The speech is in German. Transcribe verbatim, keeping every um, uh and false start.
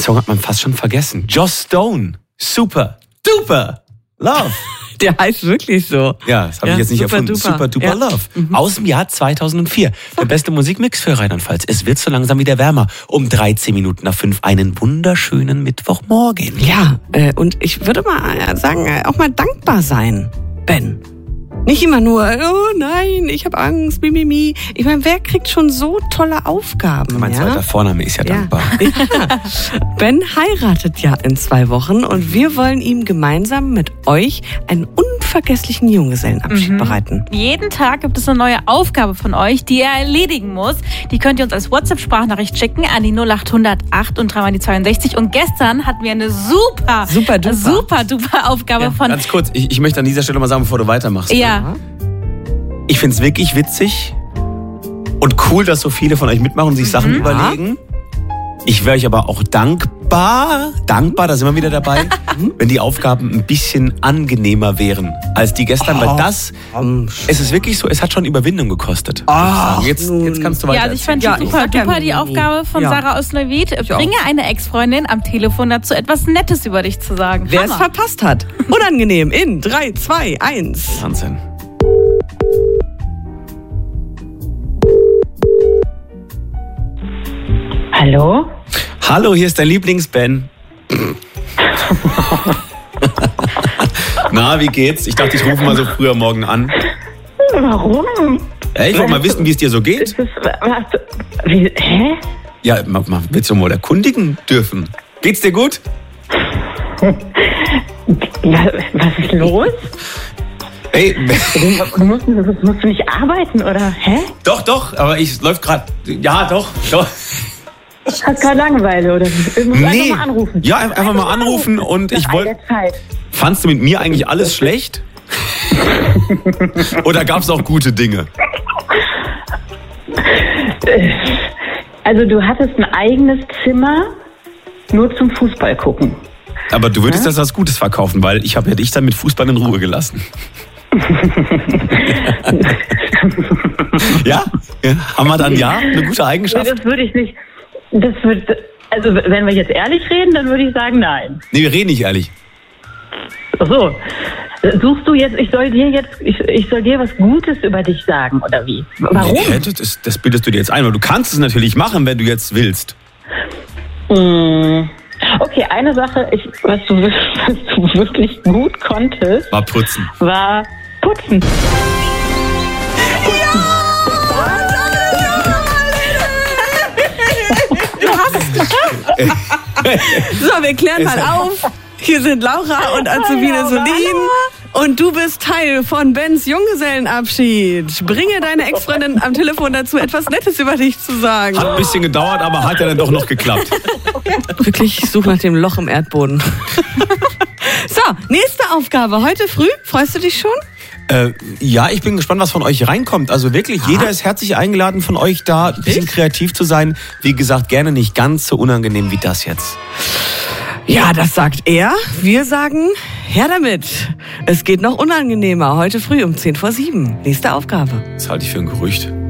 Song hat man fast schon vergessen. Joss Stone. Super. Duper. Love. Der heißt wirklich so. Ja, das habe ja, ich jetzt nicht super erfunden. Duper. Super Duper Ja. Love. Mhm. Aus dem Jahr zweitausendvier. Der beste Musikmix für Rheinland-Pfalz. Es wird so langsam wieder wärmer. Um dreizehn Minuten nach fünf einen wunderschönen Mittwochmorgen. Ja, äh, und ich würde mal sagen, äh, auch mal dankbar sein, Ben. Nicht immer nur, oh nein, ich habe Angst, mimimi. Ich meine, wer kriegt schon so tolle Aufgaben? Mein ja? zweiter Vorname ist ja, Ja. dankbar. Ben heiratet ja in zwei Wochen und wir wollen ihm gemeinsam mit euch einen unvergesslichen Junggesellenabschied Mhm. bereiten. Jeden Tag gibt es eine neue Aufgabe von euch, die er erledigen muss. Die könnt ihr uns als WhatsApp-Sprachnachricht schicken an die null acht null acht und dreimal die zweiundsechzig. Und gestern hatten wir eine super, Super duper. super duper Aufgabe von... Ganz kurz, ich, ich möchte an dieser Stelle mal sagen, bevor du weitermachst. Ja. Ich finde es wirklich witzig und cool, dass so viele von euch mitmachen und sich Sachen überlegen. Ich wäre euch aber auch dankbar, dankbar, da sind wir wieder dabei, wenn die Aufgaben ein bisschen angenehmer wären als die gestern. Weil das, es ist wirklich so, es hat schon Überwindung gekostet. muss ich sagen. Jetzt, jetzt kannst du weiter Ja, also ich fand Ja, die ich super sag ja duper, die Mimi. Aufgabe von Ja. Sarah aus Neuwied. auch. Bringe eine Ex-Freundin am Telefon dazu, etwas Nettes über dich zu sagen. Wer es Hammer. verpasst hat. Unangenehm in drei, zwei, eins. Wahnsinn. Hallo? Hallo, hier ist dein Lieblings-Ben. Na, wie geht's? Ich dachte, ich rufe mal so früh am Morgen an. Warum? Ja, ich wollte mal wissen, wie es dir so geht. Ist das, was, wie, hä? Ja, man, man willst du mal erkundigen dürfen. Geht's dir gut? Was, was ist los? Ey, Du, du, musst, du musst nicht arbeiten, oder? Hä? doch, doch, aber ich läuft gerade. Ja, doch, doch. Hast gerade Langeweile, oder? Du musst Nee. einfach mal anrufen. Ja, einfach, einfach mal anrufen und ich Nach all wollte. der Zeit. Fandst du mit mir eigentlich alles schlecht? Oder gab's auch gute Dinge? Also du hattest ein eigenes Zimmer nur zum Fußball gucken. Aber du würdest das als Gutes verkaufen, weil ich habe ja dich dann mit Fußball in Ruhe gelassen. ja? ja? Haben wir dann ja eine gute Nee, Eigenschaft? das würde ich nicht. Das würde, also wenn wir jetzt ehrlich reden, dann würde ich sagen, nein. Nee, wir reden nicht ehrlich. Ach so. Suchst du jetzt, ich soll dir jetzt, ich, ich soll dir was Gutes über dich sagen, oder wie? Warum? Nee, das, das bildest du dir jetzt ein, weil du kannst es natürlich machen, wenn du jetzt willst. Hm. Okay, eine Sache, ich, was, du, was du wirklich gut konntest, War putzen. war putzen. So, wir klären mal auf. Hier sind Laura und Azubine Solin. Und du bist Teil von Bens Junggesellenabschied. Bringe deine Ex-Freundin am Telefon dazu, etwas Nettes über dich zu sagen. Hat ein bisschen gedauert, aber hat ja dann doch noch geklappt. Wirklich, ich suche nach dem Loch im Erdboden. So, nächste Aufgabe. Heute früh. Freust du dich schon? Äh, ja, ich bin gespannt, was von euch reinkommt. Also wirklich, jeder ist herzlich eingeladen von euch da, ein bisschen kreativ zu sein. Wie gesagt, gerne nicht ganz so unangenehm wie das jetzt. Ja, das sagt er. Wir sagen, her damit. Es geht noch unangenehmer. Heute früh um zehn vor sieben. Nächste Aufgabe. Das halte ich für ein Gerücht.